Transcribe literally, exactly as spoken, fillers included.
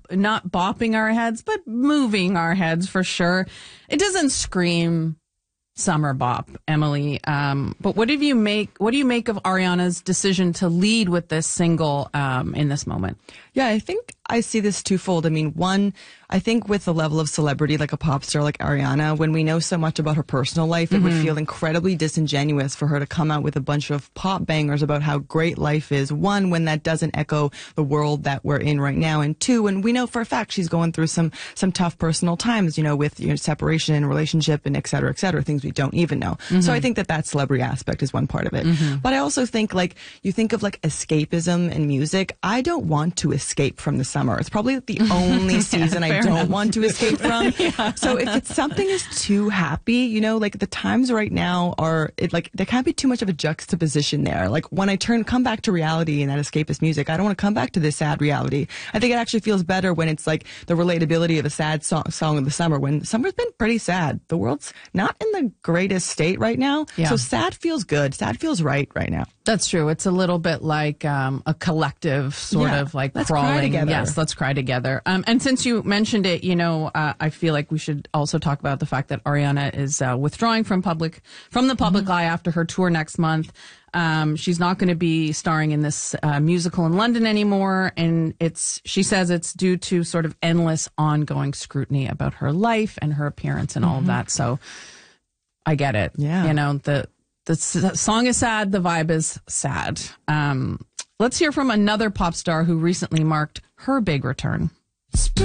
not bopping our heads, but moving our heads for sure. It doesn't scream summer bop, Emily. Um, but what do you make? What do you make of Ariana's decision to lead with this single um, in this moment? Yeah, I think I see this twofold. I mean, one, I think with the level of celebrity like a pop star like Ariana, when we know so much about her personal life, it mm-hmm. would feel incredibly disingenuous for her to come out with a bunch of pop bangers about how great life is. One, when that doesn't echo the world that we're in right now. And two, when we know for a fact she's going through some some tough personal times, you know, with you know, separation and relationship and et cetera, et cetera, things we don't even know. Mm-hmm. So I think that that celebrity aspect is one part of it. Mm-hmm. But I also think like you think of like escapism in music. I don't want to escape from the summer. It's probably the only season yeah, I don't enough. want to escape from. yeah. So if it's something is too happy, you know, like the times right now are it like there can't be too much of a juxtaposition there. Like when I turn come back to reality in that escapist music, I don't want to come back to this sad reality. I think it actually feels better when it's like the relatability of a sad song, song of the summer. When summer's been pretty sad, the world's not in the greatest state right now. Yeah. So sad feels good. Sad feels right right now. That's true. It's a little bit like um, a collective sort yeah. of like let's crawling. Cry together. Yes, let's cry together. Um, and since you mentioned it, you know, uh, I feel like we should also talk about the fact that Ariana is uh, withdrawing from public from the public mm-hmm. eye after her tour next month. Um, she's not going to be starring in this uh, musical in London anymore, and it's she says it's due to sort of endless ongoing scrutiny about her life and her appearance and mm-hmm. all of that. So I get it. Yeah, you know the. The song is sad. The vibe is sad. Um, let's hear from another pop star who recently marked her big return.